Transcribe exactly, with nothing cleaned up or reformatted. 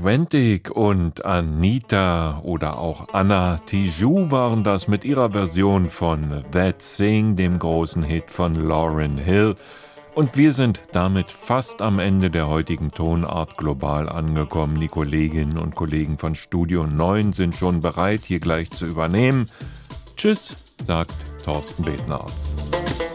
Quentig und Anita oder auch Anna Tijoux waren das mit ihrer Version von That Thing, dem großen Hit von Lauryn Hill. Und wir sind damit fast am Ende der heutigen Tonart global angekommen. Die Kolleginnen und Kollegen von Studio neun sind schon bereit, hier gleich zu übernehmen. Tschüss, sagt Thorsten Bednarz.